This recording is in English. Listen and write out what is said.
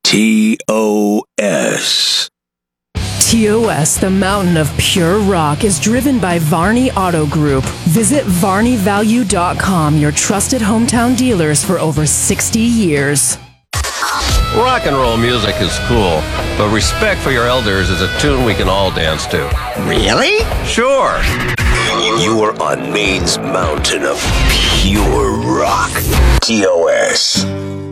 TOS. TOS, the mountain of pure rock, is driven by Varney Auto Group. Visit VarneyValue.com, your trusted hometown dealers for over 60 years. Rock and roll music is cool, but Respect for Your Elders is a tune we can all dance to. Really? Sure. You are on Maine's mountain of pure rock. TOS.